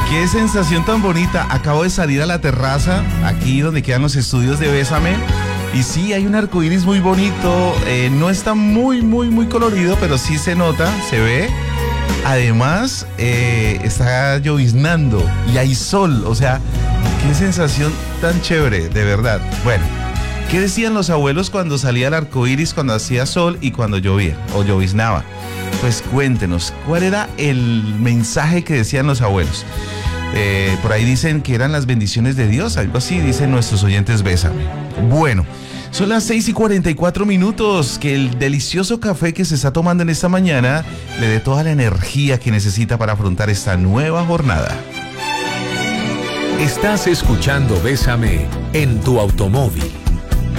Qué sensación tan bonita. Acabo de salir a la terraza, aquí donde quedan los estudios de Bésame. Y sí, hay un arcoíris muy bonito. No está muy colorido, pero sí se nota, se ve. Además, está lloviznando y hay sol. O sea, qué sensación tan chévere, de verdad. Bueno, ¿qué decían los abuelos cuando salía el arcoíris, cuando hacía sol y cuando llovía o lloviznaba? Pues cuéntenos, ¿cuál era el mensaje que decían los abuelos? Por ahí dicen que eran las bendiciones de Dios, algo así dicen nuestros oyentes Bésame. Bueno, son las 6:44. Que el delicioso café que se está tomando en esta mañana le dé toda la energía que necesita para afrontar esta nueva jornada. Estás escuchando Bésame en tu automóvil.